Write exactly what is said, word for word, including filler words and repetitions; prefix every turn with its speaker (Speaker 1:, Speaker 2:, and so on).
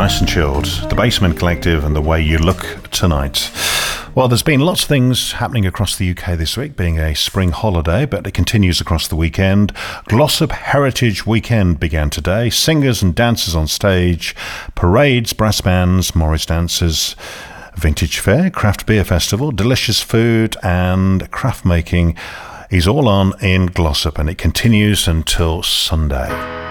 Speaker 1: nice and chilled. The Basement Collective and The Way You Look Tonight. Well, there's been lots of things happening across the U K this week, being a spring holiday, but it continues across the weekend. Glossop Heritage Weekend began today. Singers and dancers on stage, parades, brass bands, Morris dancers, vintage fair, craft beer festival, delicious food and craft making is all on in Glossop, and it continues until Sunday.